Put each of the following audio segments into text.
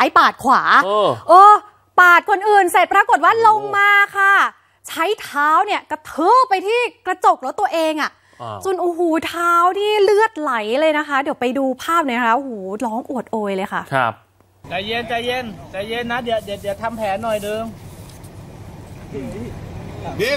ายปาดขวาปาดคนอื่นเสร็จปรากฏว่าลงมาค่ะใช้เท้าเนี่ยกระเทืบไปที่กระจกรถตัวเองจนโอ้โหเท้าที่เลือดไหลเลยนะคะเดี๋ยวไปดูภาพหน่อยนะคะโอ้โหร้องโอดโอยเลยค่ะครับใจเย็นใจเย็นใจเย็นนะเดี๋ยวทำแผลหน่อยนึงบีม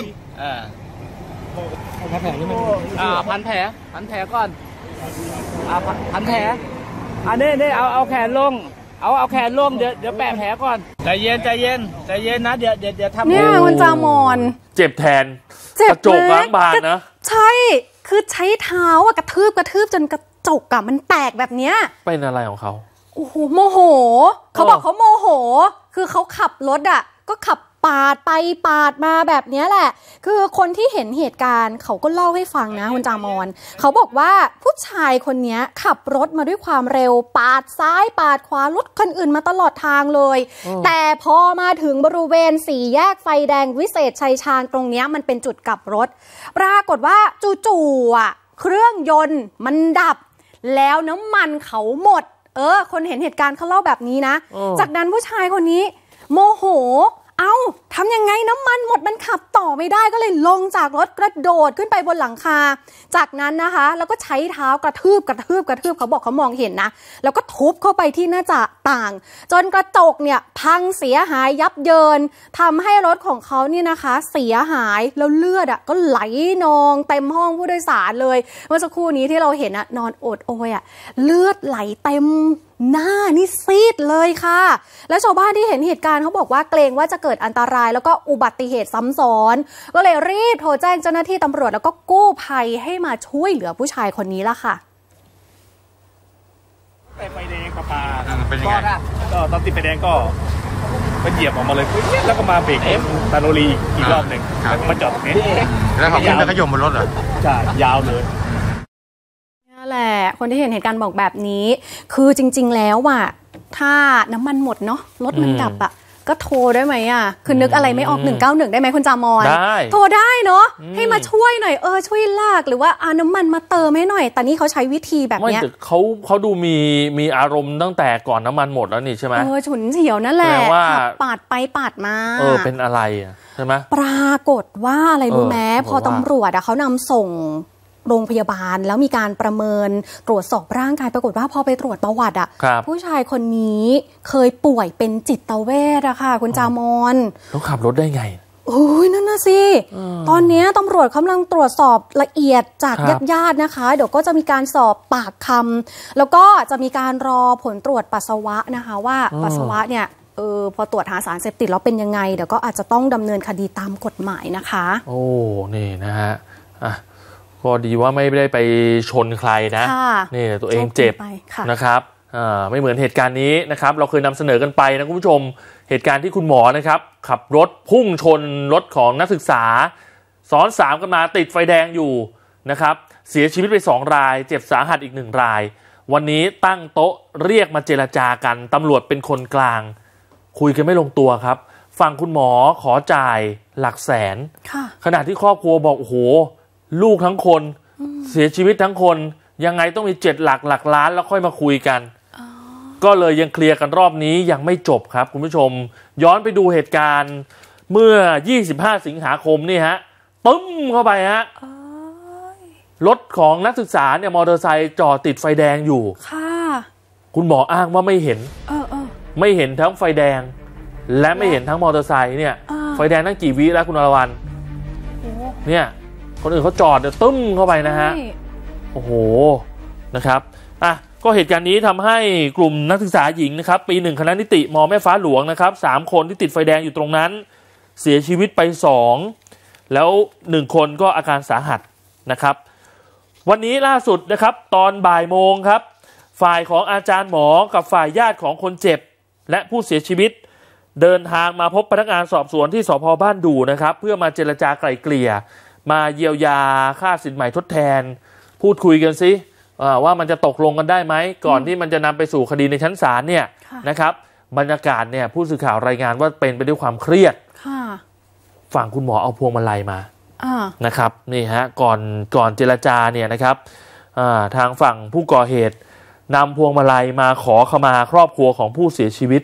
พันแผลนี่มันพันแผลก่อนพันแผลนี่เอาแขนลงเอาแขนลงเดี๋ยวแปะแผลก่อนใจเย็นนะเดี๋ยวทำเนี่ยคุณจามอนเจ็บแทนกระจกล้างบานนะใช่คือใช้เท้ากระทืบจนกระจกมันแตกแบบเนี้ยเป็นอะไรของเขาโอ้โหโมโหเขาบอกเขาโมโหคือเขาขับรถก็ขับปาดไปปาดมาแบบนี้แหละคือคนที่เห็นเหตุการณ์เขาก็เล่าให้ฟังนะคุณจามอนเขาบอกว่าผู้ชายคนนี้ขับรถมาด้วยความเร็วปาดซ้ายปาดขวารถคนอื่นมาตลอดทางเลยแต่พอมาถึงบริเวณสี่แยกไฟแดงวิเศษชัยชาญตรงนี้มันเป็นจุดกลับรถปรากฏว่าจู่ๆเครื่องยนต์มันดับแล้วน้ำมันเขาหมดคนเห็นเหตุการณ์เขาเล่าแบบนี้นะจากนั้นผู้ชายคนนี้โมโหทำยังไงน้ำมันหมดมันขับต่อไม่ได้ก็เลยลงจากรถกระโดดขึ้นไปบนหลังคาจากนั้นนะคะแล้วก็ใช้เท้ากระทืบเขาบอกเขามองเห็นนะแล้วก็ทุบเข้าไปที่หน้าต่างจนกระจกเนี่ยพังเสียหายยับเยินทำให้รถของเขานี่นะคะเสียหายแล้วเลือดก็ไหลนองเต็มห้องผู้โดยสารเลยเมื่อสักครู่นี้ที่เราเห็นนอนโอดโอยเลือดไหลเต็มหน้านี่ซีดเลยค่ะและชาวบ้านที่เห็นเหตุการณ์เขาบอกว่าเกรงว่าจะเกิดอันตรายแล้วก็อุบัติเหตุซ้ำซ้อนก็เลยรีบโทรแจ้งเจ้าหน้าที่ตำรวจแล้วก็กู้ภัยให้มาช่วยเหลือผู้ชายคนนี้ละค่ะไฟแดงปาเป็นยังไงก็ตอนติดไฟแดงก็เหยียบออกมาเลยแล้วก็มาเบรกตาโรลีอีกรอบหนึ่งแล้วก็มาจอดตรงนี้แล้วเขาขึ้นไปขย่มบนรถเหรอใช่ยาวเลยนั่นแหละคนที่เห็นเหตุการณ์บอกแบบนี้คือจริงๆแล้วถ้าน้ำมันหมดเนาะรถมันดับก็โทรได้ไหมคือนึกอะไรไม่ออก191ได้ไหมคุณจามอนโทรได้เนาะให้มาช่วยหน่อยช่วยลากหรือว่าเอาน้ำมันมาเติมให้หน่อยแต่นี่เขาใช้วิธีแบบนี้เขาดูมีอารมณ์ตั้งแต่ก่อนน้ำมันหมดแล้วนี่ใช่ไหมฉุนเฉียวนั่นแหละขับปาดไปปาดมาเป็นอะไรใช่ไหมปรากฏว่าอะไรรู้ไหมพอตำรวจเขานำส่งโรงพยาบาลแล้วมีการประเมินตรวจสอบร่างกายปรากฏว่าพอไปตรวจประวัติผู้ชายคนนี้เคยป่วยเป็นจิตเวชค่ะคุณจามอนแล้วขับรถได้ไงนั่นน่ะสิตอนนี้ตำรวจกำลังตรวจสอบละเอียดจากญาตินะคะเดี๋ยวก็จะมีการสอบปากคำแล้วก็จะมีการรอผลตรวจปัสสาวะนะคะว่าปัสสาวะเนี่ยพอตรวจหาสารเสพติดแล้วเป็นยังไงเดี๋ยวก็อาจจะต้องดำเนินคดีตามกฎหมายนะคะนี่นะฮะก็ดีว่าไม่ได้ไปชนใครนะนี่ตัวเองเจ็บนะครับไม่เหมือนเหตุการณ์นี้นะครับเราเคยนำเสนอกันไปนะคุณผู้ชมเหตุการณ์ที่คุณหมอนะครับขับรถพุ่งชนรถของนักศึกษาซ้อน3กันมาติดไฟแดงอยู่นะครับเสียชีวิตไป2รายเจ็บสาหัสอีก1รายวันนี้ตั้งโต๊ะเรียกมาเจรจากันตำรวจเป็นคนกลางคุยกันไม่ลงตัวครับฝั่งคุณหมอขอจ่ายหลักแสนขณะที่ครอบครัวบอกโอ้โหลูกทั้งคนเสียชีวิตทั้งคนยังไงต้องมี7หลักล้านแล้วค่อยมาคุยกันก็เลยยังเคลียร์กันรอบนี้ยังไม่จบครับคุณผู้ชมย้อนไปดูเหตุการณ์เมื่อ25สิงหาคมนี่ฮะปึ้มเข้าไปฮะรถของนักศึกษาเนี่ยมอเตอร์ไซค์จอดติดไฟแดงอยู่คุณหมออ้างว่าไม่เห็นไม่เห็นทั้งไฟแดงและไม่เห็นทั้งมอเตอร์ไซค์เนี่ยไฟแดงนั่งกี่วิแล้วคุณอรวรรณเนี่ยคนอื่นเขาจอดตึ้มเข้าไปนะฮะโอ้โหนะครับก็เหตุการณ์นี้ทำให้กลุ่มนักศึกษาหญิงนะครับปี1คณะนิติม.แม่ฟ้าหลวงนะครับ3คนที่ติดไฟแดงอยู่ตรงนั้นเสียชีวิตไป2แล้ว1คนก็อาการสาหัสนะครับวันนี้ล่าสุดนะครับตอนบ่ายโมงครับฝ่ายของอาจารย์หมอกับฝ่ายญาติของคนเจ็บและผู้เสียชีวิตเดินทางมาพบพนักงานสอบสวนที่สภ.บ้านดูนะครับเพื่อมาเจรจาไกล่เกลี่ยมาเยียวยาค่าสินใหม่ทดแทนพูดคุยกันซิว่ามันจะตกลงกันได้ไหมก่อนที่มันจะนำไปสู่คดีในชั้นศาลเนี่ยนะครับบรรยากาศเนี่ยผู้สื่อข่าวรายงานว่าเป็นไปด้วยความเครียดฝั่งคุณหมอเอาพวงมาลัยมานะครับนี่ฮะก่อนเจรจาเนี่ยนะครับทางฝั่งผู้ก่อเหตุนำพวงมาลัยมาขอขมาครอบครัวของผู้เสียชีวิต